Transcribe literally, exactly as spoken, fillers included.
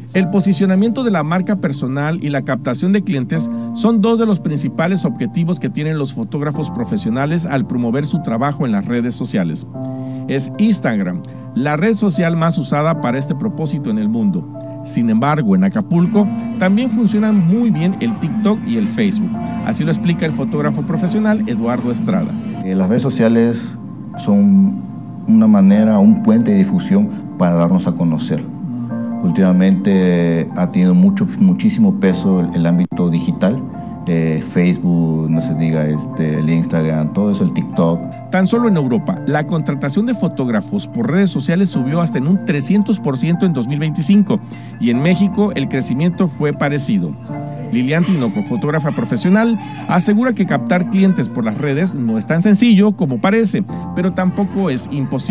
El posicionamiento de la marca personal y la captación de clientes son dos de los principales objetivos que tienen los fotógrafos profesionales al promover su trabajo en las redes sociales. Es Instagram, la red social más usada para este propósito en el mundo. Sin embargo, en Acapulco también funcionan muy bien el TikTok y el Facebook. Así lo explica el fotógrafo profesional Eduardo Estrada. Eh, las redes sociales son una manera, un puente de difusión para darnos a conocer. Últimamente ha tenido mucho, muchísimo peso el, el ámbito digital, eh, Facebook, no se diga, este, el Instagram, todo eso, el TikTok. Tan solo en Europa, la contratación de fotógrafos por redes sociales subió hasta en un trescientos por ciento en dos mil veinticinco y en México el crecimiento fue parecido. Lilian Tinoco, fotógrafa profesional, asegura que captar clientes por las redes no es tan sencillo como parece, pero tampoco es imposible.